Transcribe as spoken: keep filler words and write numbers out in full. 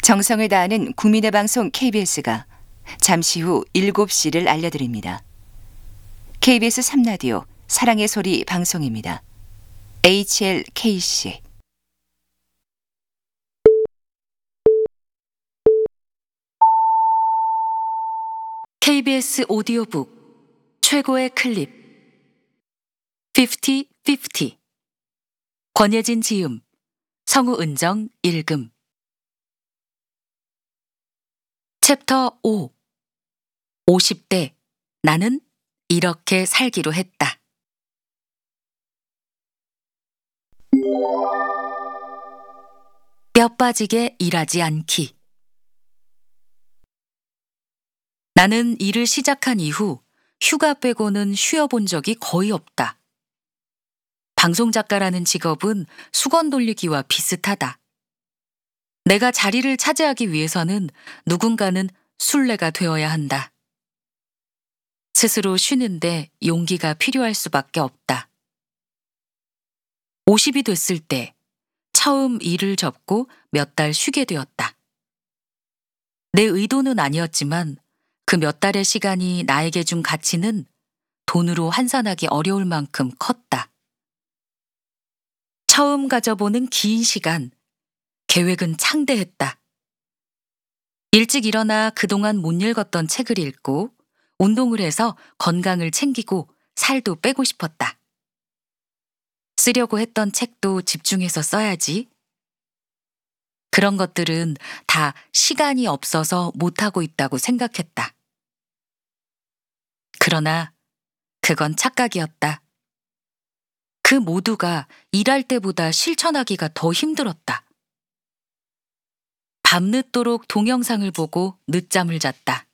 정성을 다하는 국민의 방송 케이비에스가 잠시 후 일곱 시를 알려드립니다. 케이비에스 삼 라디오 사랑의 소리 방송입니다. 에이치엘케이씨 케이비에스 오디오북 최고의 클립 오십 오십 권예진 지음 성우은정 읽음 챕터 오 오십 대 나는 이렇게 살기로 했다. 뼈 빠지게 일하지 않기. 나는 일을 시작한 이후 휴가 빼고는 쉬어본 적이 거의 없다. 방송작가라는 직업은 수건 돌리기와 비슷하다. 내가 자리를 차지하기 위해서는 누군가는 술래가 되어야 한다. 스스로 쉬는데 용기가 필요할 수밖에 없다. 오십이 됐을 때 처음 일을 접고 몇 달 쉬게 되었다. 내 의도는 아니었지만 그 몇 달의 시간이 나에게 준 가치는 돈으로 환산하기 어려울 만큼 컸다. 처음 가져보는 긴 시간, 계획은 창대했다. 일찍 일어나 그동안 못 읽었던 책을 읽고 운동을 해서 건강을 챙기고 살도 빼고 싶었다. 쓰려고 했던 책도 집중해서 써야지. 그런 것들은 다 시간이 없어서 못하고 있다고 생각했다. 그러나 그건 착각이었다. 그 모두가 일할 때보다 실천하기가 더 힘들었다. 밤늦도록 동영상을 보고 늦잠을 잤다.